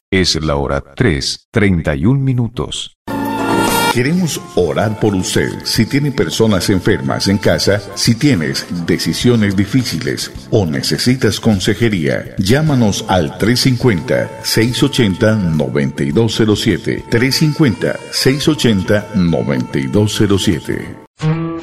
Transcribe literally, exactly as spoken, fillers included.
Es la hora tres, treinta y un minutos. Queremos orar por usted. Si tiene personas enfermas en casa, si tienes decisiones difíciles o necesitas consejería, llámanos al tres cinco cero, seis ocho cero, nueve dos cero siete. tres cinco cero, seis ocho cero, nueve dos cero siete.